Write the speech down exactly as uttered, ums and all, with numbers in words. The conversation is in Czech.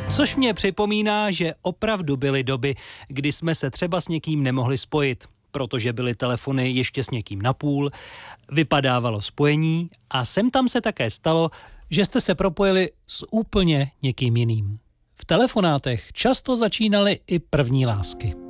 Což mě připomíná, že opravdu byly doby, kdy jsme se třeba s někým nemohli spojit, protože byly telefony ještě s někým napůl, vypadávalo spojení a sem tam se také stalo, že jste se propojili s úplně někým jiným. V telefonátech často začínaly i první lásky.